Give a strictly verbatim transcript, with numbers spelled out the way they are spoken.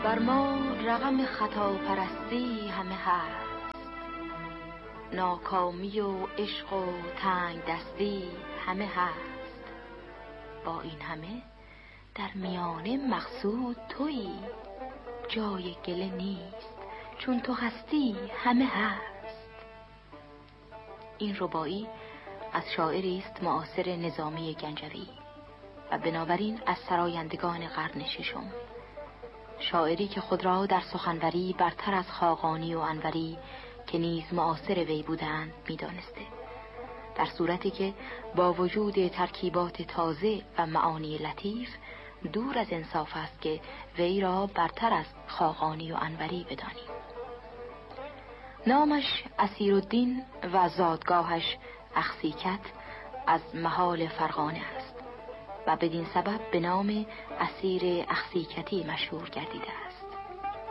بر ما رقم خطا پرستی همه هست، ناکامی و عشق و تنگ دستی همه هست. با این همه در میانه مقصود تویی، جای گله نیست چون تو هستی همه هست. این رباعی از شاعری است معاصر نظامی گنجوی و بنابراین از سرایندگان قرن ششم، شاعری که خود را در سخنوری برتر از خاقانی و انوری که نیز معاصر وی بودند می‌دانسته، در صورتی که با وجود ترکیبات تازه و معانی لطیف دور از انصاف است که وی را برتر از خاقانی و انوری بدانیم. نامش اسیرالدین و زادگاهش اخسیکت از محال فرغانه است و بدین سبب به نام اسیر اخسیکتی مشهور گردیده است.